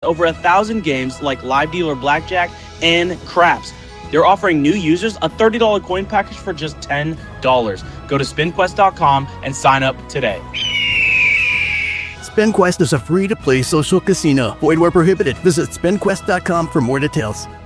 over 1,000 games like Live Dealer Blackjack and Craps. They're offering new users a $30 coin package for just $10. Go to SpinQuest.com and sign up today. SpinQuest is a free-to-play social casino. Void where prohibited. Visit SpinQuest.com for more details.